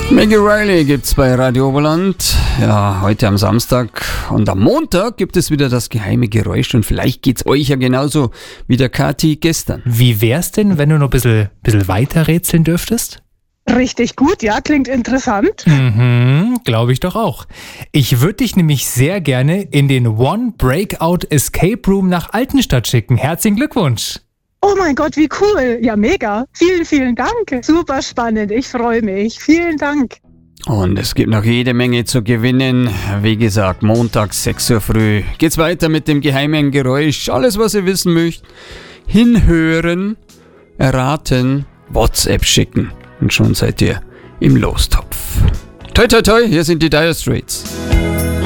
Maggie Riley gibt's bei Radio Oberland. Ja, heute am Samstag und am Montag gibt es wieder das geheime Geräusch und vielleicht geht's euch ja genauso wie der Kathi gestern. Wie wär's denn, wenn du noch ein bisschen weiter rätseln dürftest? Richtig gut, ja, klingt interessant. Glaube ich doch auch. Ich würde dich nämlich sehr gerne in den One Breakout Escape Room nach Altenstadt schicken. Herzlichen Glückwunsch! Oh mein Gott, wie cool. Ja, mega. Vielen, vielen Dank. Super spannend. Ich freue mich. Vielen Dank. Und es gibt noch jede Menge zu gewinnen. Wie gesagt, montags 6 Uhr früh geht's weiter mit dem geheimen Geräusch. Alles, was ihr wissen möchtet, hinhören, erraten, WhatsApp schicken. Und schon seid ihr im Lostopf. Toi, toi, toi, hier sind die Dire Straits.